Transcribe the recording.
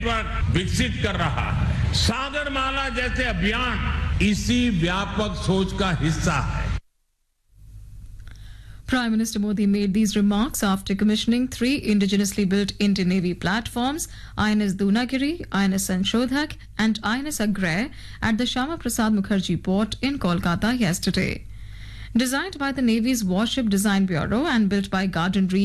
Network विकसित कर रहा है। सागरमाला जैसे अभियान इसी व्यापक सोच का हिस्सा है। Prime Minister Modi made these remarks after commissioning 3 indigenously built Indian Navy platforms, INS Dunagiri, INS Sanshodhak and INS Agray at the Shama Prasad Mukherjee port in Kolkata yesterday. Designed by the Navy's Warship Design Bureau and built by Garden Reach